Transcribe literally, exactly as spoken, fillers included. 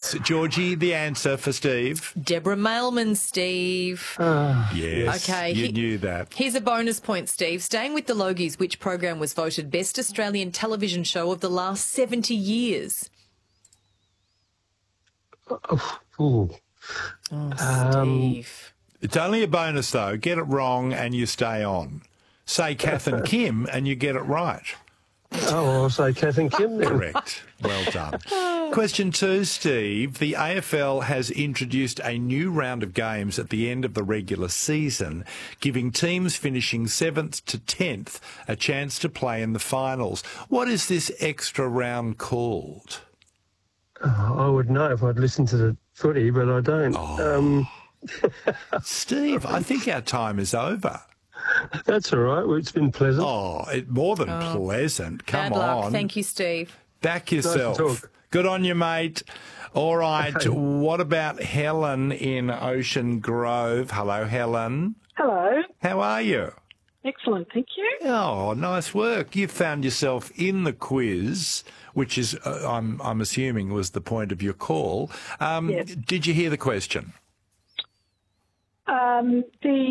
Yes. Georgie, the answer for Steve. Deborah Mailman, Steve. Yes. Okay, You he- knew that. Here's a bonus point, Steve. Staying with the Logies, which program was voted Best Australian Television Show of the last seventy years? Oh, ooh. Oh, Um, Steve. It's only a bonus, though. Get it wrong and you stay on. Say Kath and Kim and you get it right. Oh, I'll say Kath and Kim then. Correct. Well done. Question two, Steve. The A F L has introduced a new round of games at the end of the regular season, giving teams finishing seventh to tenth a chance to play in the finals. What is this extra round called? Oh, I would know if I'd listened to the footy, but I don't. Oh. Um, Steve, I think our time is over. that's all right. Well, it's been pleasant. Oh, it, more than pleasant. Come Bad luck. on. Thank you, Steve. Back yourself. talk. Good on you, mate. All right. Okay. What about Helen in Ocean Grove? Hello, Helen. Hello. How are you? Excellent, thank you. Oh, nice work. You found yourself in the quiz, which is, uh, I'm, I'm assuming, was the point of your call. Um, Yes. Did you hear the question? Um, the